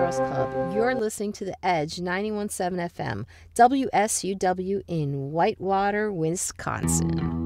Cross Club. You're listening to The Edge 91.7 FM, WSUW in Whitewater, Wisconsin.